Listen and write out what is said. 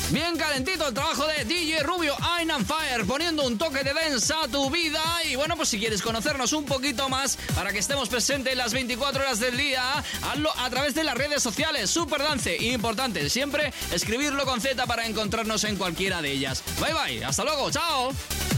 Bien calentito el trabajo de DJ Rubio, I'm on Fire, poniendo un toque de dance a tu vida. Y bueno, pues si quieres conocernos un poquito más para que estemos presentes las 24 horas del día, hazlo a través de las redes sociales. Superdance, importante, siempre escribirlo con Z para encontrarnos en cualquiera de ellas. Bye bye, hasta luego, chao.